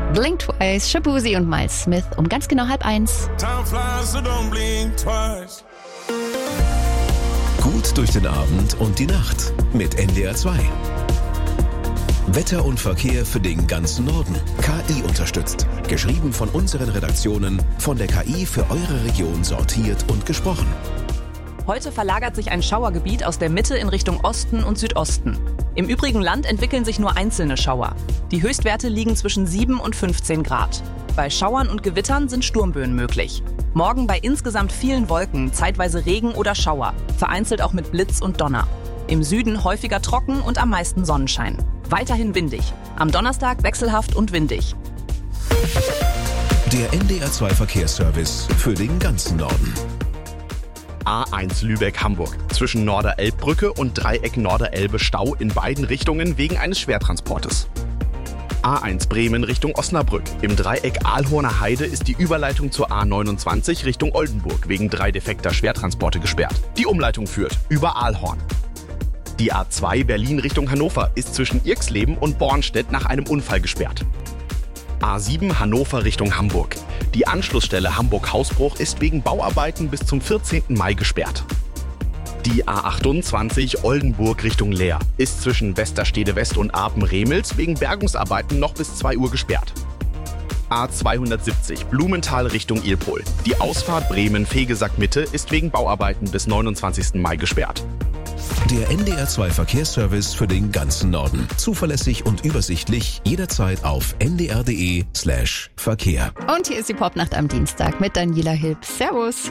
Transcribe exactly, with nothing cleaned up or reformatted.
Blink Twice, Shaboozey und Miles Smith um ganz genau halb eins. Time flies, so don't blink twice. Gut durch den Abend und die Nacht mit N D R zwei. Wetter und Verkehr für den ganzen Norden. K I unterstützt. Geschrieben von unseren Redaktionen, von der K I für eure Region sortiert und gesprochen. Heute verlagert sich ein Schauergebiet aus der Mitte in Richtung Osten und Südosten. Im übrigen Land entwickeln sich nur einzelne Schauer. Die Höchstwerte liegen zwischen sieben und fünfzehn Grad. Bei Schauern und Gewittern sind Sturmböen möglich. Morgen bei insgesamt vielen Wolken, zeitweise Regen oder Schauer, vereinzelt auch mit Blitz und Donner. Im Süden häufiger trocken und am meisten Sonnenschein. Weiterhin windig. Am Donnerstag wechselhaft und windig. Der N D R zwei Verkehrsservice für den ganzen Norden. A eins Lübeck-Hamburg. Zwischen Norderelbbrücke und Dreieck Norderelbe Stau in beiden Richtungen wegen eines Schwertransportes. A eins Bremen Richtung Osnabrück. Im Dreieck Aalhorner Heide ist die Überleitung zur A neunundzwanzig Richtung Oldenburg wegen drei defekter Schwertransporte gesperrt. Die Umleitung führt über Aalhorn. Die A zwei Berlin Richtung Hannover ist zwischen Irxleben und Bornstedt nach einem Unfall gesperrt. A sieben Hannover Richtung Hamburg. Die Anschlussstelle Hamburg-Hausbruch ist wegen Bauarbeiten bis zum vierzehnten Mai gesperrt. Die A achtundzwanzig Oldenburg Richtung Leer ist zwischen Westerstede West und Apen-Remels wegen Bergungsarbeiten noch bis zwei Uhr gesperrt. A zweihundertsiebzig Blumenthal Richtung Ilpol. Die Ausfahrt Bremen-Fegesack-Mitte ist wegen Bauarbeiten bis neunundzwanzigsten Mai gesperrt. Der N D R zwei Verkehrsservice für den ganzen Norden. Zuverlässig und übersichtlich, jederzeit auf n d r punkt d e slash Verkehr. Und hier ist die Popnacht am Dienstag mit Daniela Hilb. Servus.